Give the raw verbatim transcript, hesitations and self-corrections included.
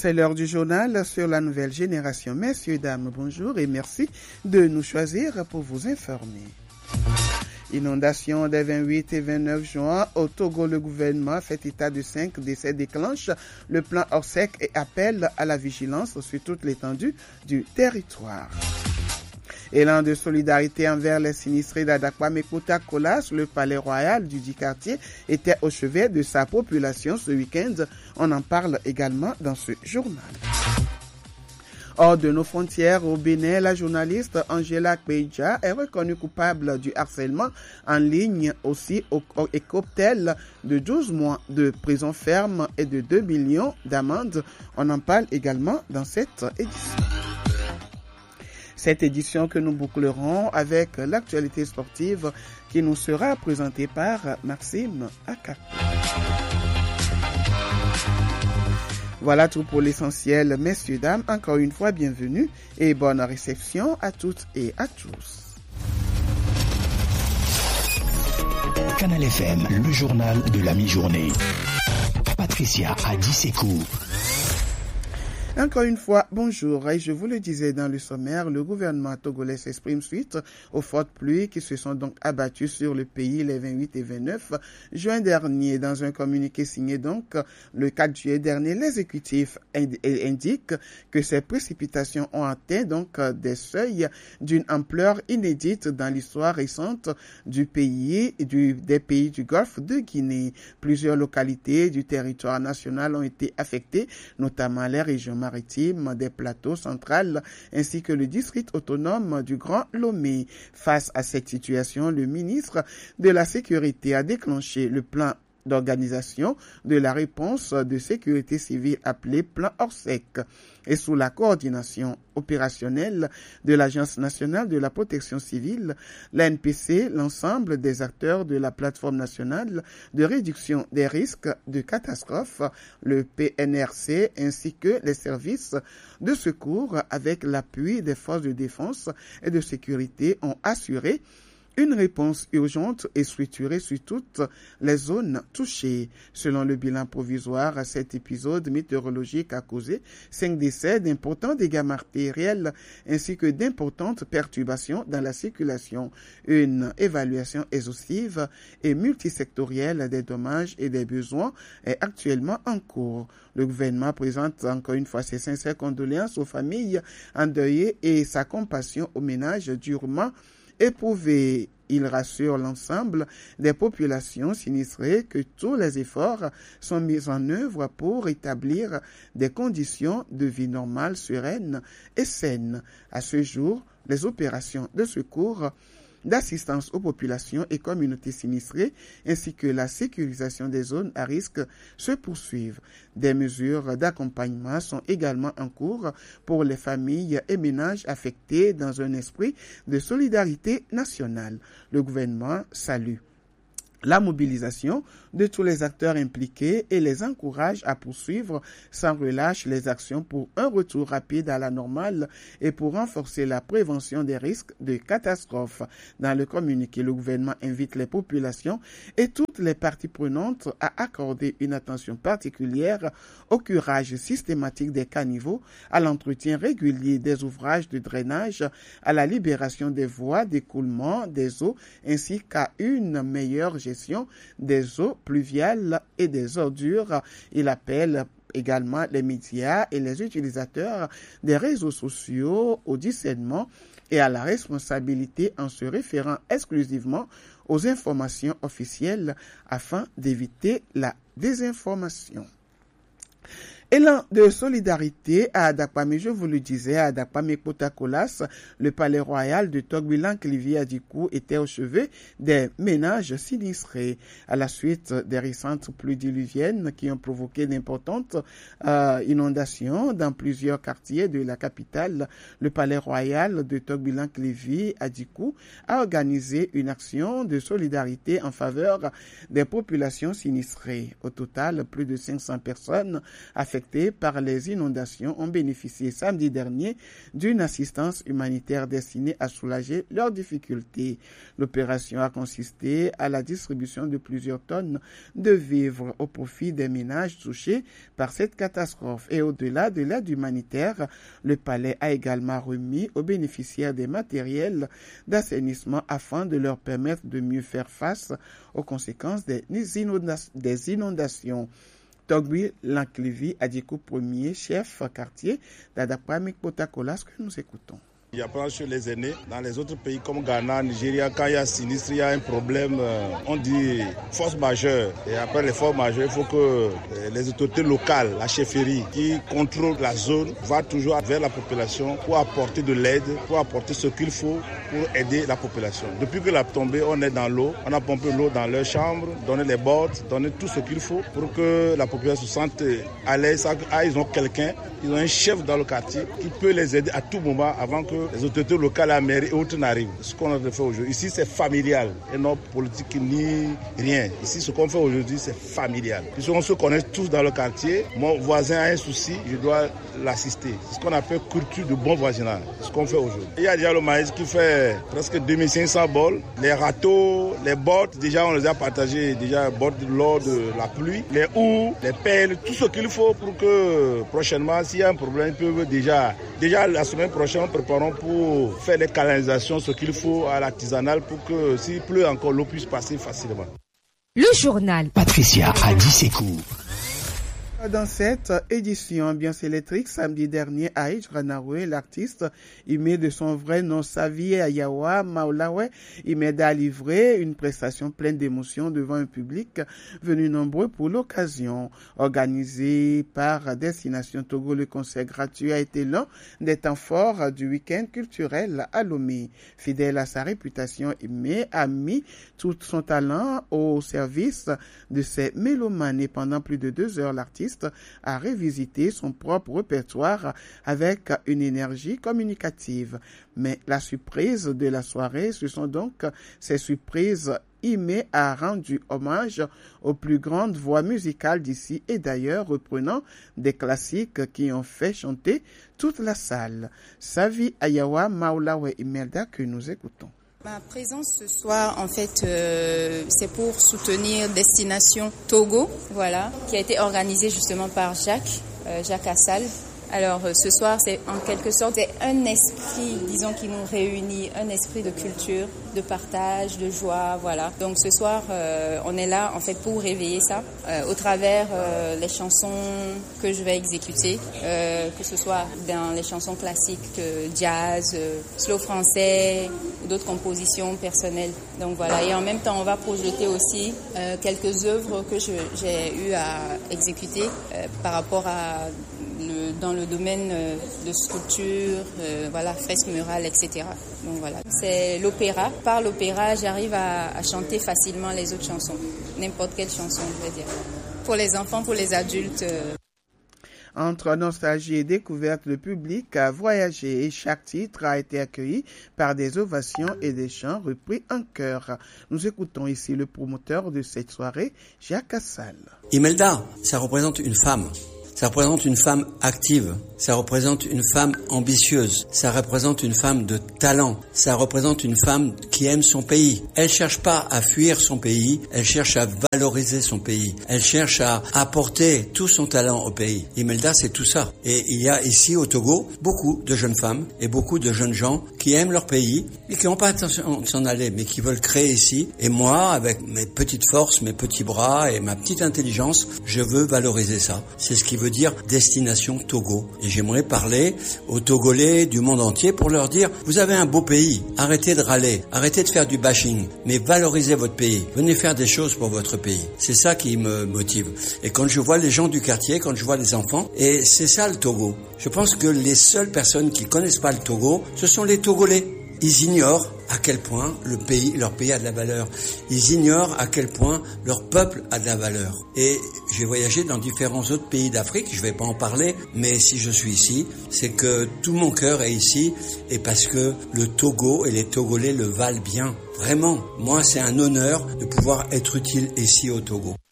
C'est l'heure du journal sur la nouvelle génération. Messieurs, dames, bonjour et merci de nous choisir pour vous informer. Inondation des vingt-huit et vingt-neuf juin. Au Togo, le gouvernement fait état de cinq décès, déclenche le plan Orsec et appelle à la vigilance sur toute l'étendue du territoire. Élan de solidarité envers les sinistrés d'Adakwamekouta Kolas, le palais royal du dit quartier était au chevet de sa population ce week-end. On en parle également dans ce journal. Hors de nos frontières, au Bénin, la journaliste Angela Kpeja est reconnue coupable du harcèlement en ligne aussi et cocktail de douze mois de prison ferme et de deux millions d'amendes. On en parle également dans cette édition. Cette édition que nous bouclerons avec l'actualité sportive qui nous sera présentée par Maxime Akapo. Voilà tout pour l'essentiel, messieurs, dames. Encore une fois, bienvenue et bonne réception à toutes et à tous. Canal F M, le journal de la mi-journée. Patricia Adissekou. Encore une fois, bonjour. Et je vous le disais dans le sommaire, le gouvernement togolais s'exprime suite aux fortes pluies qui se sont donc abattues sur le pays les vingt-huit et vingt-neuf juin dernier. Dans un communiqué signé donc le quatre juillet dernier, l'exécutif indique que ces précipitations ont atteint donc des seuils d'une ampleur inédite dans l'histoire récente du pays, du, des pays du Golfe de Guinée. Plusieurs localités du territoire national ont été affectées, notamment les régions maritimes des plateaux centrales ainsi que le district autonome du Grand Lomé. Face à cette situation, le ministre de la Sécurité a déclenché le plan d'organisation de la réponse de sécurité civile appelé Plan Orsec et sous la coordination opérationnelle de l'Agence nationale de la protection civile, l'A N P C, l'ensemble des acteurs de la plateforme nationale de réduction des risques de catastrophe, le P N R C, ainsi que les services de secours avec l'appui des forces de défense et de sécurité ont assuré une réponse urgente et structurée sur toutes les zones touchées. Selon le bilan provisoire, cet épisode météorologique a causé cinq décès, d'importants dégâts matériels ainsi que d'importantes perturbations dans la circulation. Une évaluation exhaustive et multisectorielle des dommages et des besoins est actuellement en cours. Le gouvernement présente encore une fois ses sincères condoléances aux familles endeuillées et sa compassion aux ménages durement éprouvé. Il rassure l'ensemble des populations sinistrées que tous les efforts sont mis en œuvre pour établir des conditions de vie normales, sereines et saines. À ce jour, les opérations de secours, d'assistance aux populations et communautés sinistrées, ainsi que la sécurisation des zones à risque se poursuivent. Des mesures d'accompagnement sont également en cours pour les familles et ménages affectés dans un esprit de solidarité nationale. Le gouvernement salue la mobilisation de tous les acteurs impliqués et les encourage à poursuivre sans relâche les actions pour un retour rapide à la normale et pour renforcer la prévention des risques de catastrophes. Dans le communiqué, le gouvernement invite les populations et toutes les parties prenantes à accorder une attention particulière au curage systématique des caniveaux, à l'entretien régulier des ouvrages de drainage, à la libération des voies d'écoulement des eaux ainsi qu'à une meilleure gestion des eaux pluviales et des ordures. Il appelle également les médias et les utilisateurs des réseaux sociaux au discernement et à la responsabilité en se référant exclusivement aux informations officielles afin d'éviter la désinformation. Élan de solidarité à Adakwame, je vous le disais, à Adakwamekouta Kolas, le palais royal de Togbilan Clivi Adikou était au chevet des ménages sinistrés. À la suite des récentes pluies diluviennes qui ont provoqué d'importantes euh, inondations dans plusieurs quartiers de la capitale, le palais royal de Togbilan Clivi Adikou a organisé une action de solidarité en faveur des populations sinistrées. Au total, plus de cinq cents personnes affectées affectés par les inondations ont bénéficié samedi dernier d'une assistance humanitaire destinée à soulager leurs difficultés. L'opération a consisté à la distribution de plusieurs tonnes de vivres au profit des ménages touchés par cette catastrophe. Et au-delà de l'aide humanitaire, le palais a également remis aux bénéficiaires des matériels d'assainissement afin de leur permettre de mieux faire face aux conséquences des inondations. Togbi Lanklevi Adiko Premier, chef quartier d'Adapamik Potakolas, que nous écoutons. Il y a pas sur les aînés. Dans les autres pays comme Ghana, Nigeria, quand il y a sinistre, il y a un problème, on dit force majeure. Et après les forces majeures, il faut que les autorités locales, la chefferie qui contrôle la zone, va toujours vers la population pour apporter de l'aide, pour apporter ce qu'il faut pour aider la population. Depuis que la tombée, on est dans l'eau, on a pompé l'eau dans leur chambre, donné les bottes, donné tout ce qu'il faut pour que la population se sente à l'aise. Ah, ils ont quelqu'un, ils ont un chef dans le quartier qui peut les aider à tout moment avant que les autorités locales, la mairie et autres n'arrivent. Ce qu'on a fait aujourd'hui. Ici, c'est familial. Et non politique ni rien. Ici, ce qu'on fait aujourd'hui, c'est familial. Puisqu'on se connaît tous dans le quartier, mon voisin a un souci, je dois l'assister. C'est ce qu'on appelle culture de bon voisinage. C'est ce qu'on fait aujourd'hui. Il y a déjà le maïs qui fait presque deux mille cinq cents bols. Les râteaux, les bottes, déjà on les a partagés. Déjà, bottes lors de la pluie. Les houes, les pelles, tout ce qu'il faut pour que prochainement, s'il y a un problème, ils peuvent déjà, déjà la semaine prochaine, nous préparons pour faire les canalisations, ce qu'il faut à l'artisanal pour que s'il pleut encore, l'eau puisse passer facilement. Le journal. Patricia Adissekou. Dans cette édition Ambiance électrique, samedi dernier, Aïch Ranawe, l'artiste, il met de son vrai nom Savi Ayawa Maulawe, il m'aide à livrer une prestation pleine d'émotions devant un public venu nombreux pour l'occasion. Organisé par Destination Togo, le concert gratuit a été l'un des temps forts du week-end culturel à Lomé. Fidèle à sa réputation, il a mis tout son talent au service de ses mélomanes et pendant plus de deux heures, l'artiste a revisité son propre répertoire avec une énergie communicative. Mais la surprise de la soirée, ce sont donc ces surprises. Ime a rendu hommage aux plus grandes voix musicales d'ici et d'ailleurs, reprenant des classiques qui ont fait chanter toute la salle. Savi Ayawa Maulawe Imelda que nous écoutons. Ma présence ce soir, en fait, euh, c'est pour soutenir Destination Togo, voilà, qui a été organisée justement par Jacques, euh, Jacques Assal. Alors, euh, ce soir, c'est en quelque sorte c'est un esprit, disons, qui nous réunit, un esprit de culture, de partage, de joie, voilà. Donc, ce soir, euh, on est là, en fait, pour réveiller ça, euh, au travers euh, les chansons que je vais exécuter, euh, que ce soit dans les chansons classiques, euh, jazz, euh, slow français, ou d'autres compositions personnelles. Donc, voilà. Et en même temps, on va projeter aussi euh, quelques œuvres que je, j'ai eu à exécuter euh, par rapport à le, dans le domaine euh, de sculpture, euh, voilà, fresques murales, et cetera. Donc voilà, c'est l'opéra. Par l'opéra, j'arrive à, à chanter facilement les autres chansons, n'importe quelle chanson, je veux dire. Pour les enfants, pour les adultes. Euh... Entre nostalgie et découverte, le public a voyagé et chaque titre a été accueilli par des ovations et des chants repris en chœur. Nous écoutons ici le promoteur de cette soirée, Jacques Assal. Imelda, ça représente une femme. Ça représente une femme active, ça représente une femme ambitieuse, ça représente une femme de talent, ça représente une femme qui aime son pays. Elle cherche pas à fuir son pays, elle cherche à valoriser son pays, elle cherche à apporter tout son talent au pays. Imelda, c'est tout ça. Et il y a ici au Togo beaucoup de jeunes femmes et beaucoup de jeunes gens qui aiment leur pays et qui n'ont pas intention de s'en aller, mais qui veulent créer ici. Et moi, avec mes petites forces, mes petits bras et ma petite intelligence, je veux valoriser ça. C'est ce qui veut dire Destination Togo. Et j'aimerais parler aux Togolais du monde entier pour leur dire, vous avez un beau pays, arrêtez de râler, arrêtez de faire du bashing, mais valorisez votre pays, venez faire des choses pour votre pays. C'est ça qui me motive. Et quand je vois les gens du quartier, quand je vois les enfants, et c'est ça le Togo. Je pense que les seules personnes qui connaissent pas le Togo, ce sont les Togolais. Ils ignorent à quel point le pays, leur pays a de la valeur. Ils ignorent à quel point leur peuple a de la valeur. Et j'ai voyagé dans différents autres pays d'Afrique, je vais pas en parler, mais si je suis ici, c'est que tout mon cœur est ici, et parce que le Togo et les Togolais le valent bien. Vraiment, moi c'est un honneur de pouvoir être utile ici au Togo.